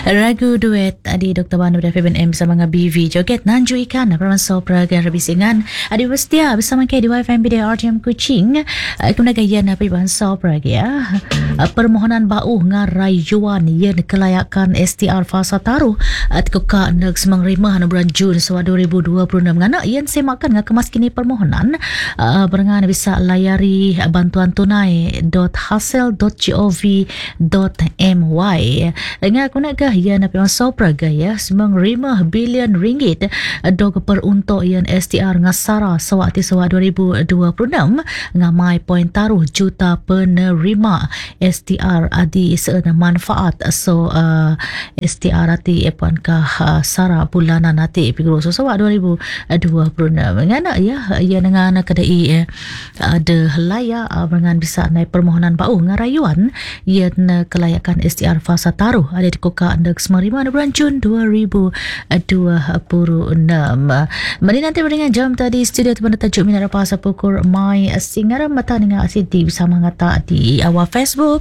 Ragu duet adi Dr. Banu dari FBNM bersama dengan BV joget Nanju Ikan Praman Sopra Gan Rabisingan adi Westia bersama ke di YFM BD RTM Kuching kemudian gaya na Praman Sopra ya permohonan bau ngarayuan yen kelayakan STR fasa taruh atkuka nak semangrima bulan Jun 2026 ngana yen semakan ngakemas kini permohonan berengan bisa layari bantuan tunai.hasil.gov.my dengan kunakah ia nak Sopra gaya semang 5 bilion ringgit dog peruntuk yang STR ngasara sewaktu 2026 ngamai poin taruh juta penerima STR adi seena manfaat STR ati epankah sara bulanan ati pigro sewak 2026 ngana ya ia dengan kedai ada layak dengan bisa naik permohonan bau ngarayuan yang kelayakan STR fasa taruh ada di Koka Andek Semarima bulan Jun 2026. Mari nanti dengan jam tadi studio tu tajuk minat apa pukul mai singara mata dengan asidi bersama ngata di awal Facebook